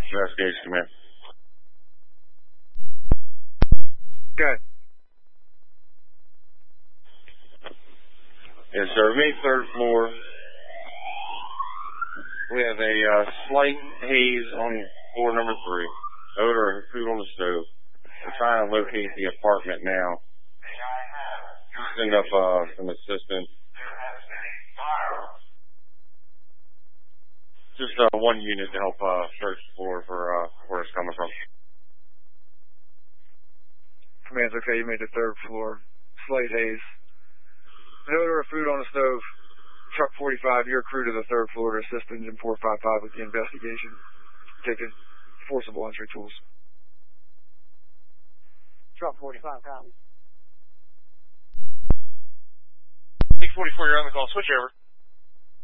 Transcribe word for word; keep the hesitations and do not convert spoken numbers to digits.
Investigation, command. Okay. Yes, sir. Main third floor. We have a uh, slight haze on floor number three. Odor of food on the stove. We're trying to locate the apartment now. Send up uh, some assistance. Just uh, one unit to help uh, search the floor for uh, where it's coming from. Command's okay, you made the third floor. Slight haze. An odor of food on the stove. Truck forty-five, your crew to the third floor to assist engine four five five with the investigation. Taking forcible entry tools. Truck forty-five, copy. six forty-four, you're on the call. Switch over.